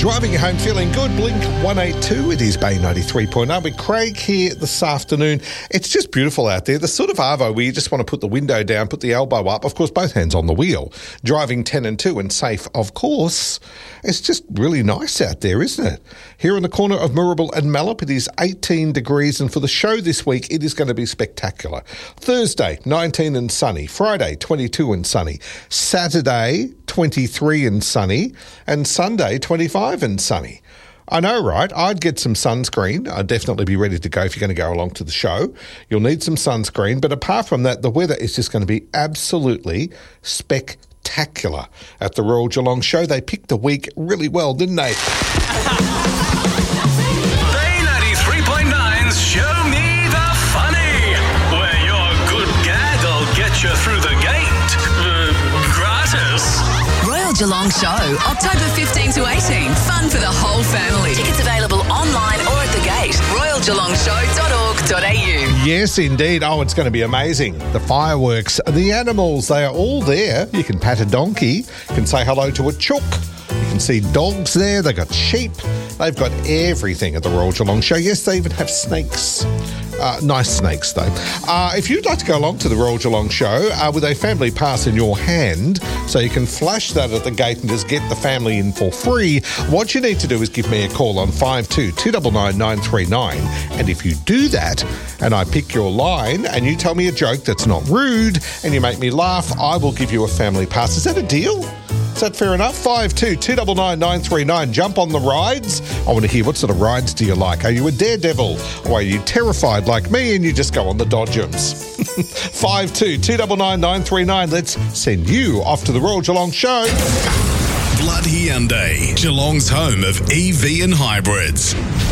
Driving you home feeling good, Blink 182. It is Bay 93.9 with Craig here this afternoon. It's just beautiful out there. The sort of arvo where you just want to put the window down, put the elbow up, of course, both hands on the wheel. Driving 10 and 2 and safe, of course. It's just really nice out there, isn't it? Here in the corner of Moorabool and Mallup, it is 18 degrees, and for the show this week, it is going to be spectacular. Thursday, 19 and sunny. Friday, 22 and sunny. Saturday, 23 and sunny. And Sunday, 25 and sunny. I know, right? I'd get some sunscreen. I'd definitely be ready to go if you're going to go along to the show. You'll need some sunscreen. But apart from that, the weather is just going to be absolutely spectacular at the Royal Geelong Show. They picked the week really well, didn't they? Bay 93.9's Show Me the Funny, where your good gag will get you through the gate. Gratis. Royal Geelong Show, October 15 to 18. Fun for the whole family. Tickets available online or at the gate. royalgeelongshow.org.au. Yes, indeed. Oh, it's going to be amazing. The fireworks, the animals, they are all there. You can pat a donkey. You can say hello to a chook. You can see dogs there. They've got sheep. They've got everything at the Royal Geelong Show. Yes, they even have snakes. Nice snakes, though. If you'd like to go along to the Royal Geelong Show with a family pass in your hand, so you can flash that at the gate and just get the family in for free, what you need to do is give me a call on 52-299-939. And if you do that, and I pick your line, and you tell me a joke that's not rude, and you make me laugh, I will give you a family pass. Is that a deal? Is that fair enough? 52-299-939. Jump on the rides. I want to hear, what sort of rides do you like? Are you a daredevil? Or are you terrified like me and you just go on the Dodgems? 52-299-939. Let's send you off to the Royal Geelong Show. Blood Hyundai, Geelong's home of EV and hybrids.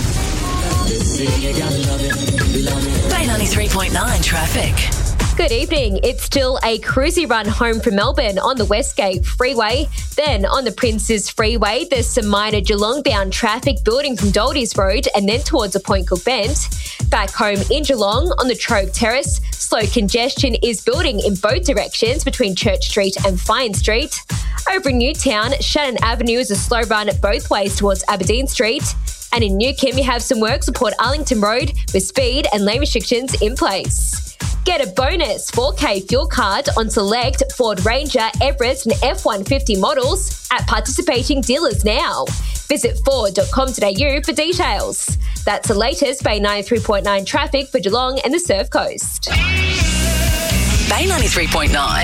Bay 93.9 traffic. Good evening. It's still a cruisy run home from Melbourne on the Westgate Freeway. Then on the Princes Freeway, there's some minor Geelong-bound traffic building from Doldies Road and then towards a Point Cook Bend. Back home in Geelong on the Trove Terrace, slow congestion is building in both directions between Church Street and Fine Street. Over in Newtown, Shannon Avenue is a slow run both ways towards Aberdeen Street. And in Newcombe, you have some works at Port Arlington Road with speed and lane restrictions in place. Get a bonus 4K fuel card on select Ford Ranger, Everest and F-150 models at participating dealers now. Visit ford.com.au for details. That's the latest Bay 93.9 traffic for Geelong and the Surf Coast. Bay 93.9